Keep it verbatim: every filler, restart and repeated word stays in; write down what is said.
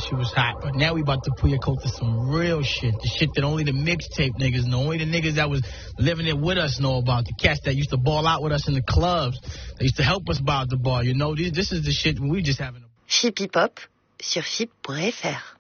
shit was hot. But now we about to put your coat to some real shit. The shit that only the mixtape niggas know. Only the niggas that was living it with us know about. The cats that used to ball out with us in the clubs. They used to help us by the bar. You know, this, this is the shit we just having. F I P Hip Hop sur F I P point F R.